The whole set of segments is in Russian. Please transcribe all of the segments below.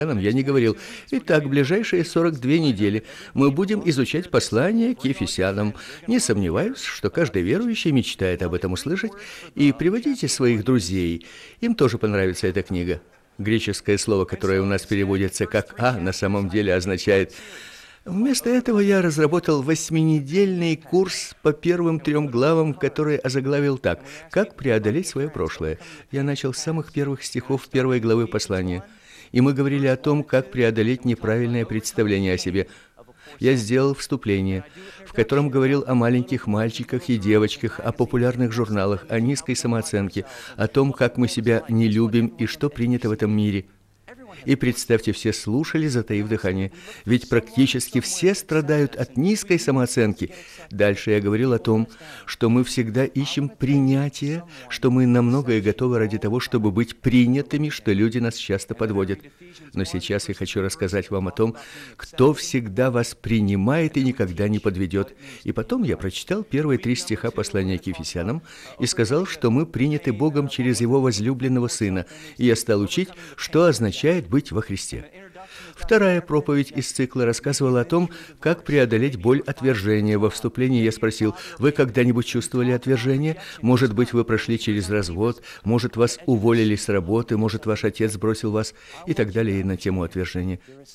Я не говорил: итак, ближайшие 42 недели мы будем изучать послание к Ефесянам. Не сомневаюсь, что каждый верующий мечтает об этом услышать, и приводите своих друзей, им тоже понравится эта книга. Греческое слово, которое у нас переводится как «а», на самом деле означает... Вместо этого я разработал 8-недельный курс по первым 3 главам, который озаглавил так: «Как преодолеть свое прошлое». Я начал с самых первых стихов 1 главы послания. И мы говорили о том, как преодолеть неправильное представление о себе. Я сделал вступление, в котором говорил о маленьких мальчиках и девочках, о популярных журналах, о низкой самооценке, о том, как мы себя не любим и что принято в этом мире. И представьте, все слушали, затаив дыхание, ведь практически все страдают от низкой самооценки. Дальше я говорил о том, что мы всегда ищем принятия, что мы на многое готовы ради того, чтобы быть принятыми, что люди нас часто подводят. Но сейчас я хочу рассказать вам о том, кто всегда вас принимает и никогда не подведет. И потом я прочитал первые 3 стиха послания к Ефесянам и сказал, что мы приняты Богом через Его возлюбленного Сына. И я стал учить, что означает быть во Христе. Вторая проповедь из цикла рассказывала о том, как преодолеть боль отвержения. Во вступлении я спросил: вы когда-нибудь чувствовали отвержение? Может быть, вы прошли через развод, может, вас уволили с работы, может, ваш отец бросил вас, и так далее на тему отвержения.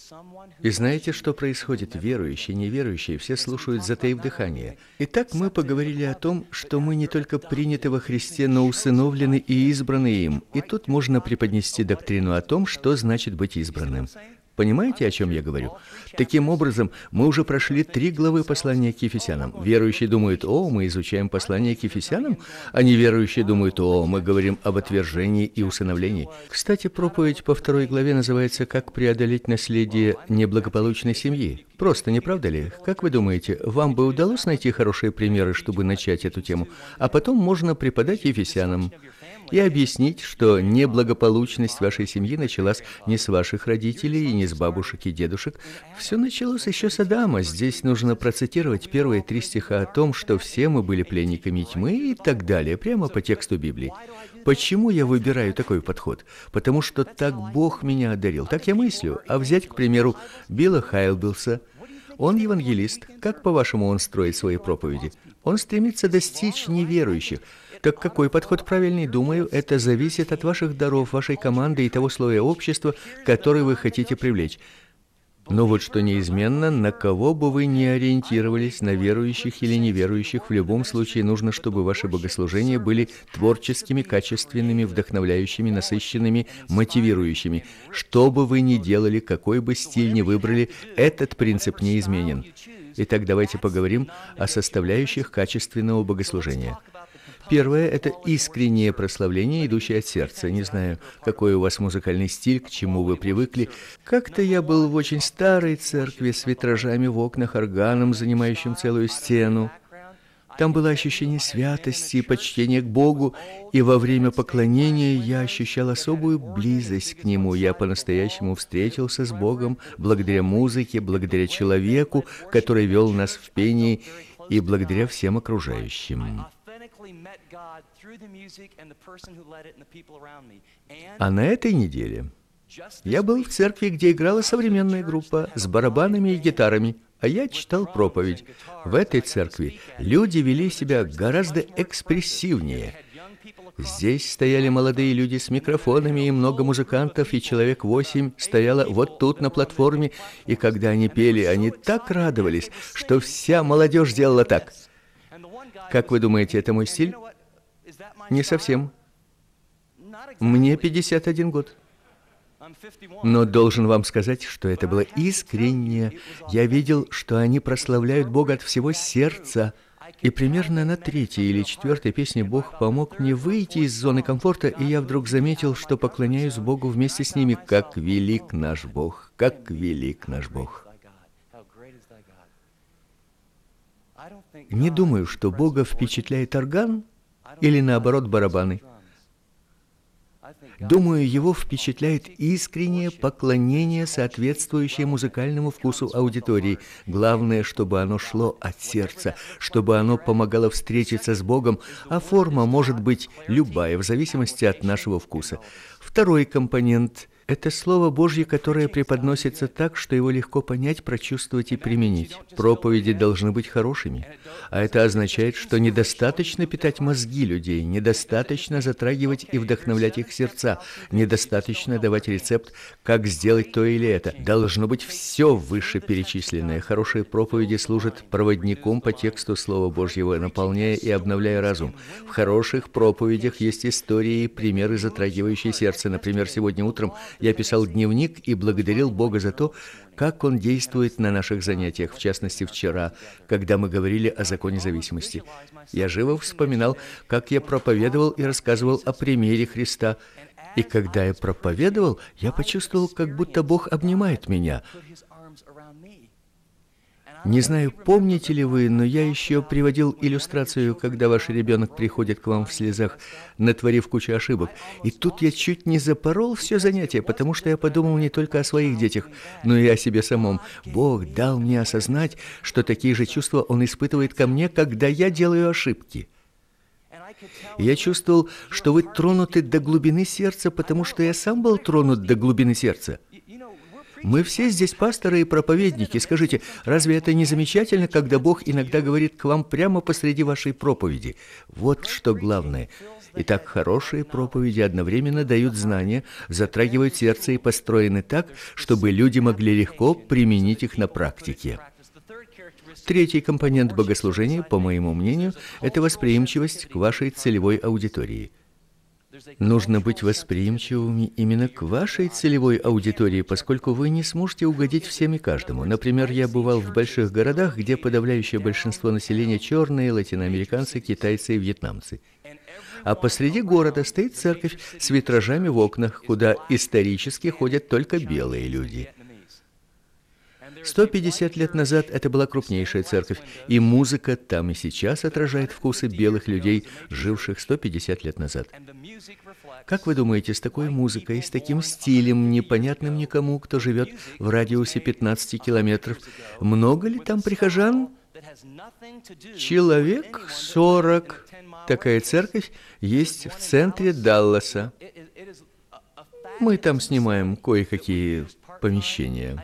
И знаете, что происходит? Верующие, неверующие, все слушают, затаив дыхание. Итак, мы поговорили о том, что мы не только приняты во Христе, но усыновлены и избраны им. И тут можно преподнести доктрину о том, что значит быть избранным. Понимаете, о чем я говорю? Таким образом, мы уже прошли 3 главы послания к Ефесянам. Верующие думают: о, мы изучаем послание к Ефесянам, а неверующие думают: о, мы говорим об отвержении и усыновлении. Кстати, проповедь по 2 главе называется «Как преодолеть наследие неблагополучной семьи». Просто, не правда ли? Как вы думаете, вам бы удалось найти хорошие примеры, чтобы начать эту тему? А потом можно преподать Ефесянам и объяснить, что неблагополучность вашей семьи началась не с ваших родителей и не с бабушек и дедушек. Все началось еще с Адама. Здесь нужно процитировать первые 3 стиха о том, что все мы были пленниками тьмы и так далее, прямо по тексту Библии. Почему я выбираю такой подход? Потому что так Бог меня одарил, так я мыслю. А взять, к примеру, Билла Хайлбилса. Он евангелист. Как, по-вашему, он строит свои проповеди? Он стремится достичь неверующих. Так какой подход правильный? Думаю, это зависит от ваших даров, вашей команды и того слоя общества, который вы хотите привлечь. Но вот что неизменно, на кого бы вы ни ориентировались, на верующих или неверующих, в любом случае нужно, чтобы ваши богослужения были творческими, качественными, вдохновляющими, насыщенными, мотивирующими. Что бы вы ни делали, какой бы стиль ни выбрали, этот принцип неизменен. Итак, давайте поговорим о составляющих качественного богослужения. Первое – это искреннее прославление, идущее от сердца. Не знаю, какой у вас музыкальный стиль, к чему вы привыкли. Как-то я был в очень старой церкви с витражами в окнах, органом, занимающим целую стену. Там было ощущение святости, почтения к Богу, и во время поклонения я ощущал особую близость к Нему. Я по-настоящему встретился с Богом благодаря музыке, благодаря человеку, который вел нас в пении, и благодаря всем окружающим. А на этой неделе я был в церкви, где играла современная группа с барабанами и гитарами, а я читал проповедь. В этой церкви люди вели себя гораздо экспрессивнее. Здесь стояли молодые люди с микрофонами и много музыкантов, и человек 8 стояло вот тут на платформе, и когда они пели, они так радовались, что вся молодежь делала так. Как вы думаете, это мой стиль? Не совсем. Мне 51 год. Но должен вам сказать, что это было искренне. Я видел, что они прославляют Бога от всего сердца. И примерно на 3-й или 4-й песне Бог помог мне выйти из зоны комфорта, и я вдруг заметил, что поклоняюсь Богу вместе с ними. Как велик наш Бог! Как велик наш Бог! Не думаю, что Бога впечатляет орган или, наоборот, барабаны. Думаю, его впечатляет искреннее поклонение, соответствующее музыкальному вкусу аудитории. Главное, чтобы оно шло от сердца, чтобы оно помогало встретиться с Богом, а форма может быть любая, в зависимости от нашего вкуса. Второй компонент Это Слово Божье, которое преподносится так, что его легко понять, прочувствовать и применить. Проповеди должны быть хорошими. А это означает, что недостаточно питать мозги людей, недостаточно затрагивать и вдохновлять их сердца, недостаточно давать рецепт, как сделать то или это. Должно быть все вышеперечисленное. Хорошие проповеди служат проводником по тексту Слова Божьего, наполняя и обновляя разум. В хороших проповедях есть истории и примеры, затрагивающие сердце. Например, сегодня утром я писал дневник и благодарил Бога за то, как Он действует на наших занятиях, в частности, вчера, когда мы говорили о законе зависимости. Я живо вспоминал, как я проповедовал и рассказывал о примере Христа. И когда я проповедовал, я почувствовал, как будто Бог обнимает меня. Не знаю, помните ли вы, но я еще приводил иллюстрацию, когда ваш ребенок приходит к вам в слезах, натворив кучу ошибок. И тут я чуть не запорол все занятие, потому что я подумал не только о своих детях, но и о себе самом. Бог дал мне осознать, что такие же чувства Он испытывает ко мне, когда я делаю ошибки. Я чувствовал, что вы тронуты до глубины сердца, потому что я сам был тронут до глубины сердца. Мы все здесь пасторы и проповедники. Скажите, разве это не замечательно, когда Бог иногда говорит к вам прямо посреди вашей проповеди? Вот что главное. Итак, хорошие проповеди одновременно дают знания, затрагивают сердце и построены так, чтобы люди могли легко применить их на практике. Третий компонент богослужения, по моему мнению, это восприимчивость к вашей целевой аудитории. Нужно быть восприимчивыми именно к вашей целевой аудитории, поскольку вы не сможете угодить всем и каждому. Например, я бывал в больших городах, где подавляющее большинство населения черные, латиноамериканцы, китайцы и вьетнамцы. А посреди города стоит церковь с витражами в окнах, куда исторически ходят только белые люди. 150 лет назад это была крупнейшая церковь, и музыка там и сейчас отражает вкусы белых людей, живших 150 лет назад. Как вы думаете, с такой музыкой, с таким стилем, непонятным никому, кто живет в радиусе 15 километров, много ли там прихожан? Человек 40. Такая церковь есть в центре Далласа. Мы там снимаем кое-какие помещения.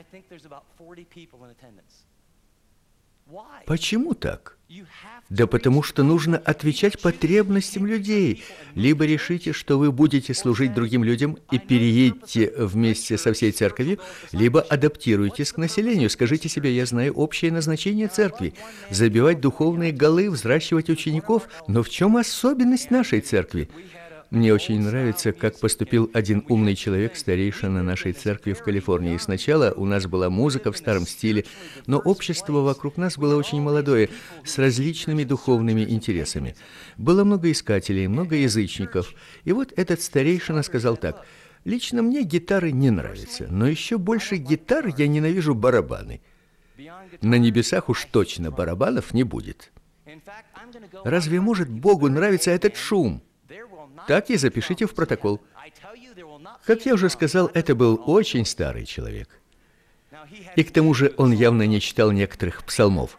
Почему так? Да потому что нужно отвечать потребностям людей. Либо решите, что вы будете служить другим людям и переедете вместе со всей церковью, либо адаптируйтесь к населению. Скажите себе, я знаю общее назначение церкви – забивать духовные голы, взращивать учеников. Но в чем особенность нашей церкви? Мне очень нравится, как поступил один умный человек, старейшина нашей церкви в Калифорнии. Сначала у нас была музыка в старом стиле, но общество вокруг нас было очень молодое, с различными духовными интересами. Было много искателей, много язычников. И вот этот старейшина сказал так: «Лично мне гитары не нравятся, но еще больше гитар я ненавижу барабаны. На небесах уж точно барабанов не будет. Разве может Богу нравиться этот шум?» Так и запишите в протокол. Как я уже сказал, это был очень старый человек. И к тому же он явно не читал некоторых псалмов.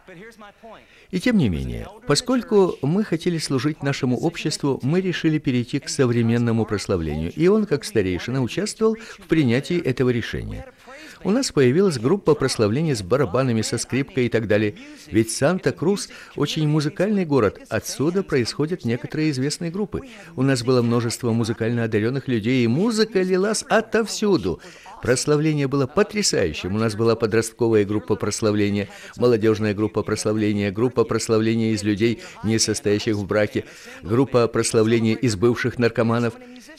И тем не менее, поскольку мы хотели служить нашему обществу, мы решили перейти к современному прославлению, и он, как старейшина, участвовал в принятии этого решения. У нас появилась группа прославления с барабанами, со скрипкой и так далее. Ведь Санта-Крус – очень музыкальный город. Отсюда происходят некоторые известные группы. У нас было множество музыкально одаренных людей, и музыка лилась отовсюду. Прославление было потрясающим. У нас была подростковая группа прославления, молодежная группа прославления из людей, не состоящих в браке, группа прославления из бывших наркоманов.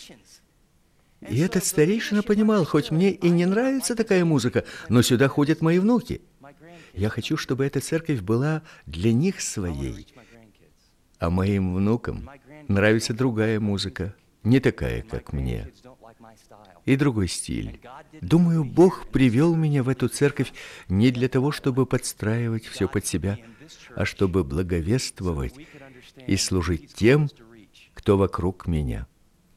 И этот старейшина понимал, хоть мне и не нравится такая музыка, но сюда ходят мои внуки. Я хочу, чтобы эта церковь была для них своей. А моим внукам нравится другая музыка, не такая, как мне. И другой стиль. Думаю, Бог привел меня в эту церковь не для того, чтобы подстраивать все под себя, а чтобы благовествовать и служить тем, кто вокруг меня.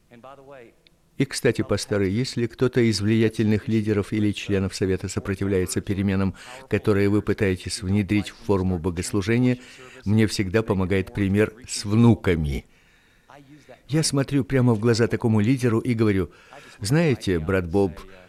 И, кстати, пасторы, если кто-то из влиятельных лидеров или членов Совета сопротивляется переменам, которые вы пытаетесь внедрить в форму богослужения, мне всегда помогает пример с внуками. Я смотрю прямо в глаза такому лидеру и говорю: знаете, брат Боб,